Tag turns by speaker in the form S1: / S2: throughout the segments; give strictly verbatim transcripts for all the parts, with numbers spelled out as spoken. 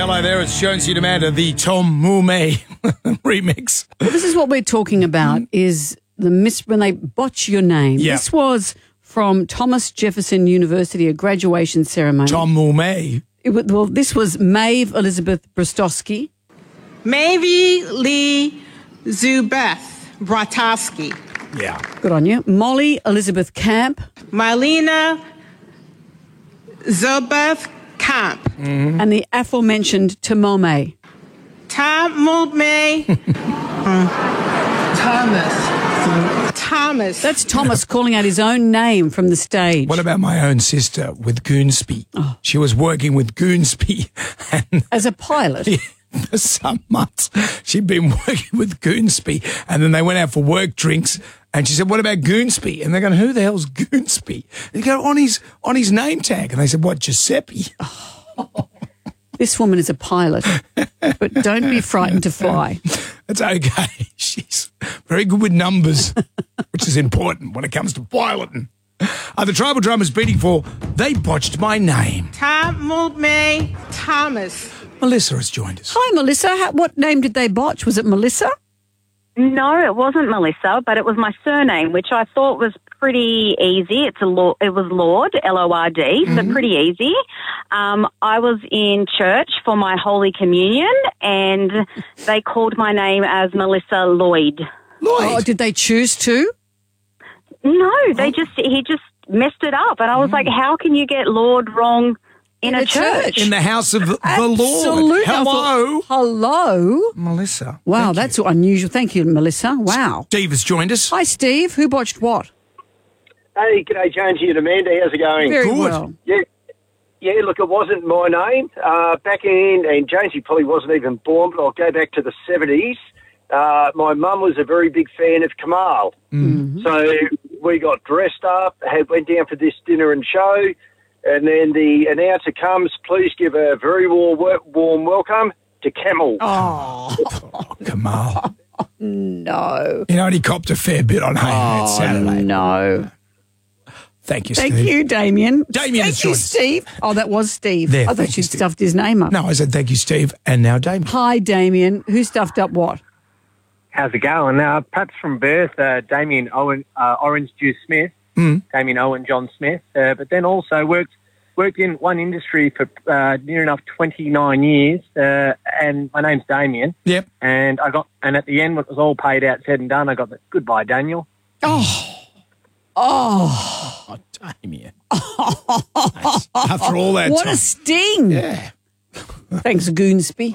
S1: Hello there, it's Jonesy and Amanda, the Tom Moomay remix.
S2: Well, this is what we're talking about, is the mis- when they botch your name.
S1: Yeah.
S2: This was from Thomas Jefferson University, a graduation ceremony.
S1: Tom Moomay.
S2: It was, well, this was Maeve Elizabeth Brostowski.
S3: Maeve Lee Zubeth Bratowski.
S1: Yeah.
S2: Good on you. Molly Elizabeth Camp.
S3: Marlena Zubeth Camp.
S1: Mm-hmm.
S2: And the aforementioned Tamome.
S3: Tamome. Thomas. Thomas.
S2: That's Thomas calling out his own name from the stage.
S1: What about my own sister with Goonsby? Oh. She was working with Goonsby. And
S2: as a pilot?
S1: For some months, she'd been working with Goonsby, and then they went out for work drinks, and she said, what about Goonsby? And they're going, who the hell's Goonsby? They go, on his on his name tag. And they said, what, Giuseppe?
S2: Oh. This woman is a pilot, but don't be frightened to fly.
S1: It's okay. She's very good with numbers, which is important when it comes to piloting. Uh, the tribal drum is beating for They Botched My Name.
S3: Tamome Thomas.
S1: Melissa has joined us.
S2: Hi, Melissa. How, what name did they botch? Was it Melissa?
S4: No, it wasn't Melissa, but it was my surname, which I thought was pretty easy. It's a Lord, it was Lord, L O R D, mm-hmm. so pretty easy. Um, I was in church for my Holy Communion, and they called my name as Melissa Lloyd.
S1: Lloyd?
S2: Oh, did they choose to?
S4: No, they just he just messed it up, and I was mm. like, how can you get Lord wrong in, in a, a church?
S2: church?
S1: In the house of the
S2: Absolutely.
S1: Lord. Hello.
S2: Thought, hello.
S1: Melissa.
S2: Wow, that's you. unusual. Thank you, Melissa. Wow.
S1: Steve has joined us.
S2: Hi, Steve. Who botched what?
S5: Hey, g'day, Jonesy and Amanda. How's it going?
S2: Very
S1: Good.
S2: well.
S5: Yeah, yeah. Look, it wasn't my name. Uh, back in, and Jonesy probably wasn't even born, but I'll go back to the seventies. Uh, my mum was a very big fan of Kamal.
S2: Mm-hmm.
S5: So we got dressed up, had went down for this dinner and show, and then the announcer comes, please give a very warm, warm welcome to Camel.
S2: Oh,
S1: oh Kamal.
S2: No.
S1: You know, he copped a fair bit on Hey
S2: oh,
S1: that Saturday.
S2: No.
S1: Thank you,
S2: Thank
S1: Steve.
S2: you, Damien.
S1: Damien
S2: Thank
S1: is
S2: you,
S1: joined us.
S2: Steve. Oh, that was Steve.
S1: There,
S2: I thought
S1: thank
S2: you'd
S1: you, Steve.
S2: stuffed his name up.
S1: No, I said thank you, Steve, and now Damien.
S2: Hi, Damien. Who stuffed up what?
S6: How's it going? Now, perhaps from birth, uh, Damien Owen, uh, Orange Juice Smith,
S1: Mm.
S6: Damien Owen John Smith, uh, but then also worked worked in one industry for uh, near enough twenty-nine years, uh, and my name's Damien.
S1: Yep.
S6: And I got, and at the end, when it was all paid out, said and done, I got the goodbye, Daniel.
S2: Oh. Oh.
S1: Oh, Damien. Nice. After all that
S2: what
S1: time.
S2: a sting.
S1: Yeah.
S2: Thanks, Goonsby.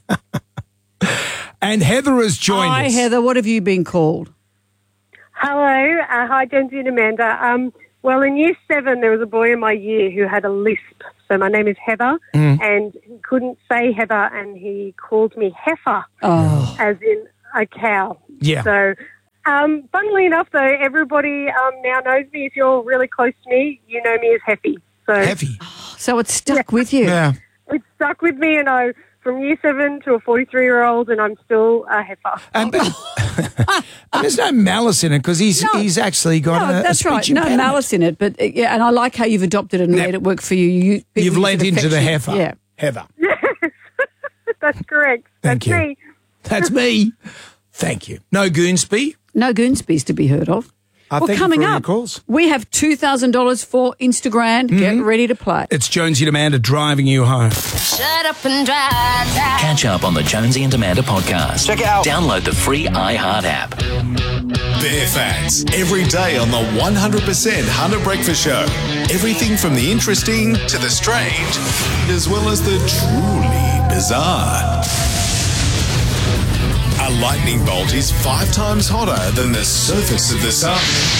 S1: And Heather has joined
S2: Hi,
S1: us.
S2: Heather. What have you been called?
S7: Hello. Uh, hi, Jonesy and Amanda. Um, well, in year seven, there was a boy in my year who had a lisp. So my name is Heather,
S1: Mm.
S7: and he couldn't say Heather, and he called me Heifer,
S2: Oh.
S7: as in a cow.
S1: Yeah.
S7: So, um, funnily enough, though, everybody um, now knows me. If you're really close to me, you know me as Heffy. So
S1: Heavy.
S2: So it's stuck with you.
S1: Yeah.
S7: it stuck with me, and I, from year seven to a forty-three-year-old, and I'm still a heifer.
S1: And, but, and there's no malice in it because he's
S2: No.
S1: he's actually got
S2: No,
S1: a, a
S2: that's
S1: speech
S2: right. No
S1: impediment.
S2: malice in it, but uh, yeah, and I like how you've adopted it and
S1: Yeah.
S2: made it work for you. you people
S1: You've
S2: use
S1: lent
S2: it
S1: into the
S2: affectionate.
S1: heifer.
S2: Yeah.
S1: Heather.
S7: That's correct.
S1: Thank
S7: That's
S1: you.
S7: me.
S1: That's me. Thank you. No Goonsby.
S2: No Goonsby's to be heard of.
S1: Uh,
S2: well,
S1: thank you
S2: coming
S1: for all your
S2: up,
S1: calls.
S2: we have two thousand dollars for Instagram. Get ready to play.
S1: It's Jonesy and Amanda driving you home.
S8: Shut up and drive.
S9: Catch up on the Jonesy and Amanda podcast.
S5: Check it out.
S9: Download the free iHeart app.
S10: Bare facts every day on the one hundred percent Hunter Breakfast Show. Everything from the interesting to the strange, as well as the truly bizarre. A lightning bolt is five times hotter than the surface of the sun.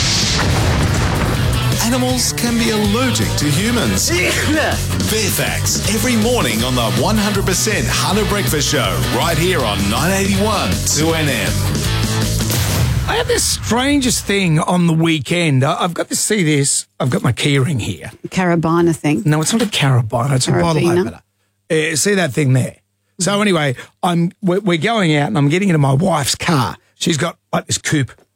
S10: Animals can be allergic to humans. Bare facts every morning on the one hundred percent Hunter Breakfast Show, right here on nine eighty-one two N M.
S1: I had this strangest thing on the weekend. I- I've got to see this. I've got my keyring here.
S2: Carabiner thing.
S1: No, it's not a carabiner. It's a bottle
S2: Carabiner.
S1: opener. Uh, see that thing there? So anyway, I'm we're, we're going out and I'm getting into my wife's car. She's got like this coupe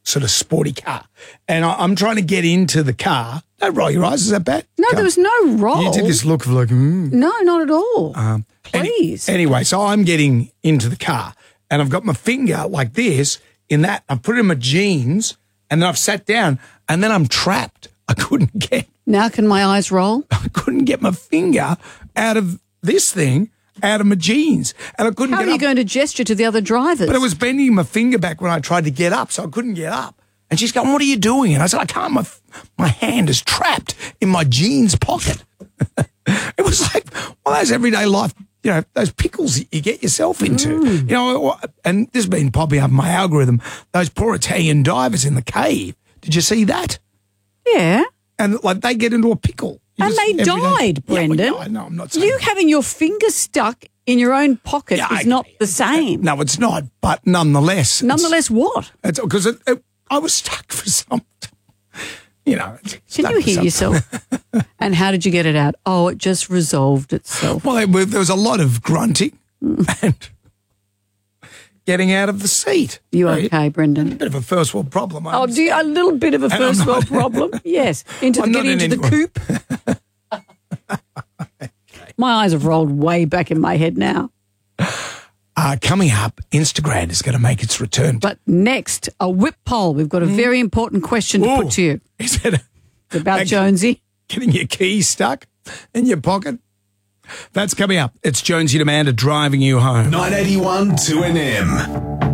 S1: sort of sporty car. And I, I'm trying to get into the car. Don't roll your eyes. Is that bad?
S2: No,
S1: Come.
S2: there was no roll.
S1: You did this look of like, mm.
S2: No, not at all.
S1: Um,
S2: Please.
S1: Any, anyway, so I'm getting into the car and I've got my finger like this in that. I've put it in my jeans and then I've sat down and then I'm trapped. I couldn't get.
S2: Now can my eyes roll?
S1: I couldn't get my finger out of this thing, out of my jeans. And I couldn't
S2: How
S1: get
S2: are you
S1: up.
S2: going to gesture to the other drivers?
S1: But I was bending my finger back when I tried to get up, so I couldn't get up. And she's going, what are you doing? And I said, I can't. My, my hand is trapped in my jeans pocket. It was like one of those everyday life, you know, those pickles you get yourself into.
S2: Mm.
S1: You know, and this has been popping up in my algorithm, those poor Italian divers in the cave. Did you see that?
S2: Yeah.
S1: And like they get into a pickle. You
S2: And
S1: just-
S2: they
S1: every day-
S2: died, Brendan.
S1: Yeah, well, no, I'm not saying
S2: You having your finger stuck in your own pocket
S1: Yeah,
S2: is
S1: I-
S2: not the same.
S1: No, it's not. But nonetheless. it's-
S2: Nonetheless, what?
S1: It's because it, it, I was stuck for something. You know.
S2: Can
S1: stuck
S2: you
S1: for
S2: hear
S1: something.
S2: yourself? And how did you get it out? Oh, it just resolved itself.
S1: Well, there, there was a lot of grunting and getting out of the seat.
S2: You
S1: Right?
S2: okay,
S1: A
S2: Brendan?
S1: bit of a first world problem. I
S2: Oh, do you, a little bit of a
S1: And I'm
S2: first
S1: not-
S2: world problem? Yes. Into
S1: I'm not
S2: getting
S1: in
S2: into the
S1: anyone.
S2: coop. My eyes have rolled way back in my head now.
S1: Uh, coming up, Instagram is going to make its return.
S2: But next, a whip poll. We've got a very important question to
S1: Ooh.
S2: put to you.
S1: Is it
S2: It's about
S1: Thank-
S2: Jonesy.
S1: getting your keys stuck in your pocket? That's coming up. It's Jonesy and Amanda driving you home.
S10: nine eighty-one two N M.